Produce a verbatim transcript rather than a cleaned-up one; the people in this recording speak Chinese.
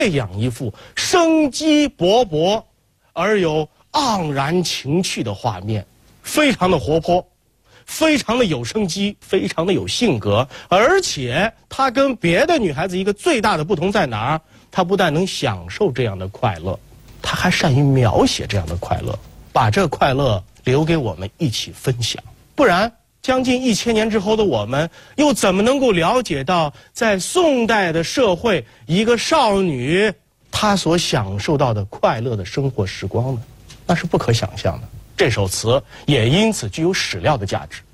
这样一幅生机勃勃而有盎然情趣的画面，非常的活泼，非常的有生机，非常的有性格。而且她跟别的女孩子一个最大的不同在哪儿？她不但能享受这样的快乐，她还善于描写这样的快乐，把这快乐留给我们一起分享。不然将近一千年之后的我们，又怎么能够了解到在宋代的社会，一个少女她所享受到的快乐的生活时光呢？那是不可想象的。这首词也因此具有史料的价值。